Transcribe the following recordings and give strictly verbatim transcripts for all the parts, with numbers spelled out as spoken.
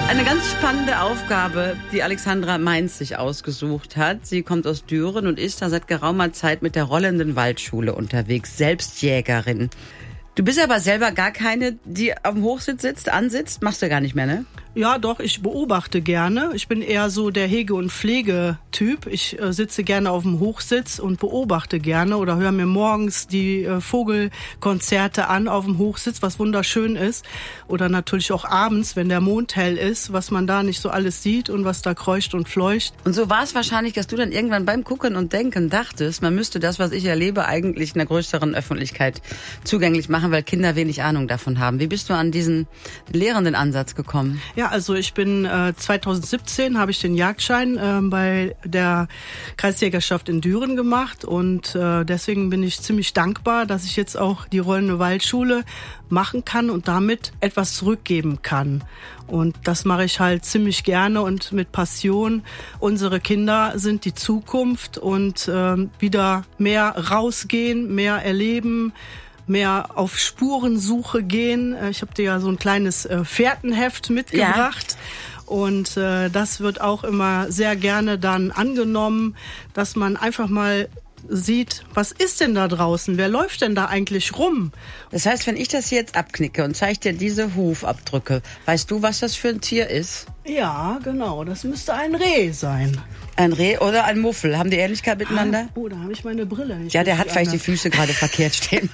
Eine ganz spannende Aufgabe, die Alexandra Mainz sich ausgesucht hat. Sie kommt aus Düren und ist da seit geraumer Zeit mit der Rollenden Waldschule unterwegs, Selbstjägerin. Du bist aber selber gar keine, die auf dem Hochsitz sitzt, ansitzt, machst du gar nicht mehr, ne? Ja, doch, ich beobachte gerne. Ich bin eher so der Hege- und Pflegetyp. Ich äh, sitze gerne auf dem Hochsitz und beobachte gerne oder höre mir morgens die äh, Vogelkonzerte an auf dem Hochsitz, was wunderschön ist. Oder natürlich auch abends, wenn der Mond hell ist, was man da nicht so alles sieht und was da kreucht und fleucht. Und so war es wahrscheinlich, dass du dann irgendwann beim Gucken und Denken dachtest, man müsste das, was ich erlebe, eigentlich in der größeren Öffentlichkeit zugänglich machen, weil Kinder wenig Ahnung davon haben. Wie bist du an diesen lehrenden Ansatz gekommen? Ja, also ich bin äh, zweitausendsiebzehn habe ich den Jagdschein äh, bei der Kreisjägerschaft in Düren gemacht und äh, deswegen bin ich ziemlich dankbar, dass ich jetzt auch die Rollende Waldschule machen kann und damit etwas zurückgeben kann. Und das mache ich halt ziemlich gerne und mit Passion. Unsere Kinder sind die Zukunft und äh, wieder mehr rausgehen, mehr erleben, mehr auf Spurensuche gehen. Ich habe dir ja so ein kleines äh, Fährtenheft mitgebracht. Ja. Und äh, das wird auch immer sehr gerne dann angenommen, dass man einfach mal sieht, was ist denn da draußen? Wer läuft denn da eigentlich rum? Das heißt, wenn ich das hier jetzt abknicke und zeige dir diese Hufabdrücke, weißt du, was das für ein Tier ist? Ja, genau. Das müsste ein Reh sein. Ein Reh oder ein Muffel? Haben die Ähnlichkeit miteinander? Oh, da habe ich meine Brille nicht. Ja, der hat vielleicht die Füße gerade verkehrt stehen.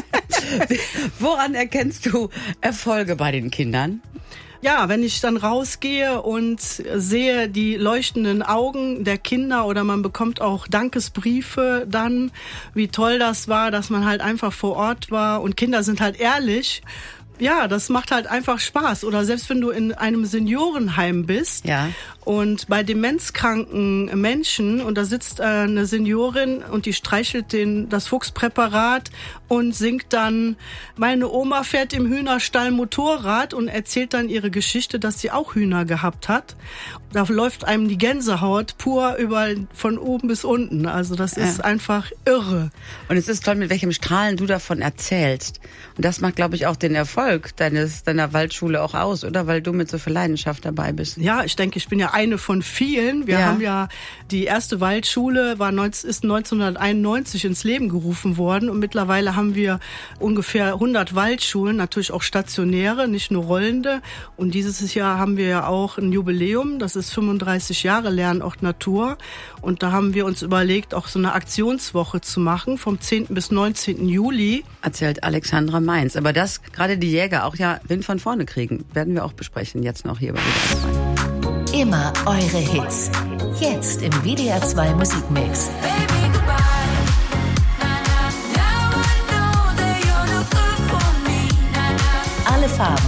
Woran erkennst du Erfolge bei den Kindern? Ja, wenn ich dann rausgehe und sehe die leuchtenden Augen der Kinder oder man bekommt auch Dankesbriefe dann, wie toll das war, dass man halt einfach vor Ort war und Kinder sind halt ehrlich. Ja, das macht halt einfach Spaß. Oder selbst wenn du in einem Seniorenheim bist, ja, und bei demenzkranken Menschen und da sitzt eine Seniorin und die streichelt den, das Fuchspräparat und singt dann, meine Oma fährt im Hühnerstall Motorrad und erzählt dann ihre Geschichte, dass sie auch Hühner gehabt hat. Da läuft einem die Gänsehaut pur über von oben bis unten. Also das ist ja einfach irre. Und es ist toll, mit welchem Strahlen du davon erzählst. Und das macht, glaube ich, auch den Erfolg deines, deiner Waldschule auch aus, oder? Weil du mit so viel Leidenschaft dabei bist. Ja, ich denke, ich bin ja eine von vielen. Wir ja. haben ja, die erste Waldschule war, ist neunzehnhunderteinundneunzig ins Leben gerufen worden und mittlerweile haben wir ungefähr hundert Waldschulen, natürlich auch stationäre, nicht nur rollende. Und dieses Jahr haben wir ja auch ein Jubiläum, das ist fünfunddreißig Jahre Lernort Natur. Und da haben wir uns überlegt, auch so eine Aktionswoche zu machen, vom zehnten bis neunzehnten Juli. Erzählt Alexandra Mainz. Aber dass gerade die Jäger auch ja Wind von vorne kriegen, werden wir auch besprechen, jetzt noch hier bei W D R zwei. Immer eure Hits. Jetzt im W D R zwei Musikmix. Alle Farben,